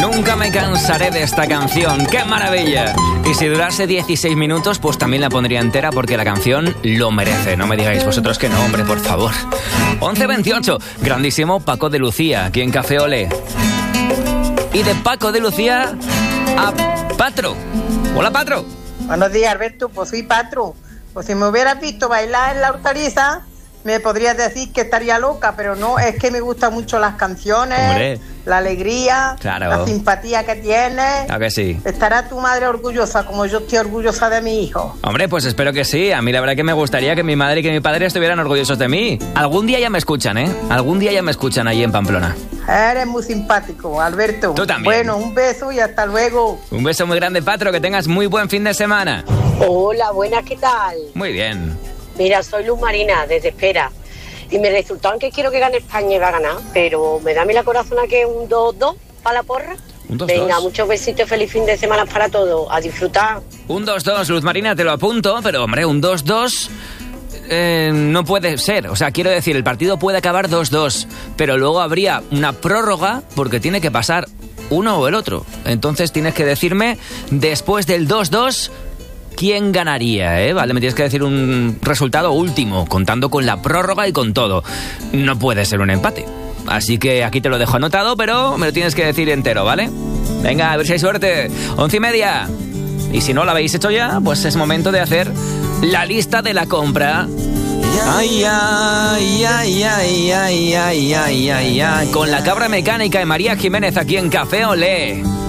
Nunca me cansaré de esta canción. ¡Qué maravilla! Y si durase 16 minutos, pues también la pondría entera porque la canción lo merece. No me digáis vosotros que no, hombre, por favor. 11:28. Grandísimo Paco de Lucía, aquí en Café Olé. Y de Paco de Lucía a Patro. Hola, Patro. Buenos días, Alberto. Pues soy Patro. Pues si me hubieras visto bailar en la hortaliza, me podrías decir que estaría loca, pero no, es que me gustan mucho las canciones, hombre, la alegría, claro, la simpatía que tienes. Claro que sí. ¿Estará tu madre orgullosa como yo estoy orgullosa de mi hijo? Hombre, pues espero que sí. A mí la verdad que me gustaría que mi madre y que mi padre estuvieran orgullosos de mí. Algún día ya me escuchan, ¿eh? Algún día ya me escuchan allí en Pamplona. Eres muy simpático, Alberto. Tú también. Bueno, un beso y hasta luego. Un beso muy grande, Patro, que tengas muy buen fin de semana. Hola, buenas, ¿qué tal? Muy bien. Mira, soy Luz Marina, desde Espera. Y me resultó, aunque quiero que gane España y va a ganar, pero me da a mí la corazona que es un 2-2 para la porra. Un 2-2. Venga, muchos besitos, feliz fin de semana para todos. A disfrutar. Un 2-2, Luz Marina, te lo apunto, pero hombre, un 2-2... no puede ser, o sea, quiero decir, el partido puede acabar 2-2, pero luego habría una prórroga porque tiene que pasar uno o el otro. Entonces tienes que decirme, después del 2-2, ¿quién ganaría, Vale, me tienes que decir un resultado último, contando con la prórroga y con todo. No puede ser un empate. Así que aquí te lo dejo anotado, pero me lo tienes que decir entero, ¿vale? Venga, a ver si hay suerte. 11:30. Y si no lo habéis hecho ya, pues es momento de hacer la lista de la compra. Ay, ay, ay, ay, ay, ay, ay, ay, ay. Con la cabra mecánica y María Jiménez aquí en Café Olé.